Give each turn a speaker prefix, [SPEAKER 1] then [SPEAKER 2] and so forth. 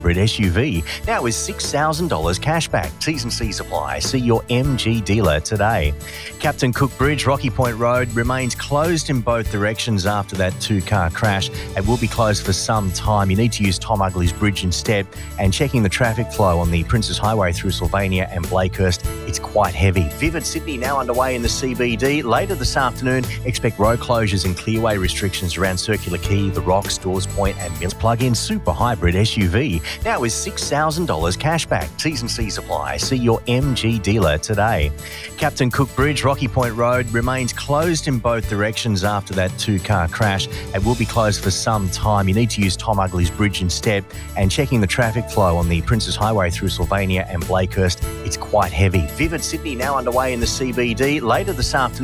[SPEAKER 1] hybrid SUV, now with $6,000 cashback. T's and C's apply. See your MG dealer today. Captain Cook Bridge, Rocky Point Road, remains closed in both directions after that two-car crash. It will be closed for some time. You need to use Tom Ugley's Bridge instead. And checking the traffic flow on the Princes Highway through Sylvania and Blakehurst, it's quite heavy. Vivid Sydney now underway in the CBD. Later this afternoon, expect road closures and clearway restrictions around Circular Quay, The Rocks, Stores Point and Mills. Plug-in super hybrid SUV, now with $6,000 cashback. T's and C's apply. See your MG dealer today. Captain Cook Bridge, Rocky Point Road, remains closed in both directions after that two-car crash. It will be closed for some time. You need to use Tom Ugley's Bridge instead. And checking the traffic flow on the Princes Highway through Sylvania and Blakehurst, it's quite heavy. Vivid Sydney now underway in the CBD. Later this afternoon,